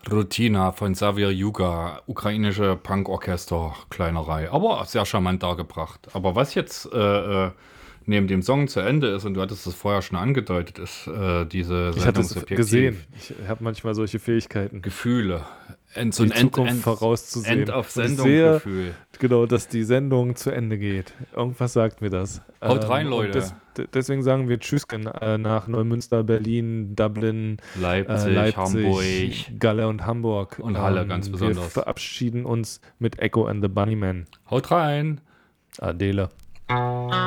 Rutina von Xavier Yuga, ukrainische Punk-Orchester, Kleinerei, aber sehr charmant dargebracht. Aber was jetzt neben dem Song zu Ende ist, und du hattest es vorher schon angedeutet, ist diese Ich hatte Sendung es subjektiv. gesehen. Ich habe manchmal solche Fähigkeiten, Gefühle. So die ein Zukunft vorauszusehen. End auf Und ich Sendung sehe, Gefühl. genau, dass die Sendung zu Ende geht. Irgendwas sagt mir das. Haut rein, Und Leute. deswegen sagen wir Tschüss nach Neumünster, Berlin, Dublin, Leipzig, Hamburg Galle und Hamburg. und Halle ganz Wir besonders. verabschieden uns mit Echo and the Bunnymen. Haut rein. Adele.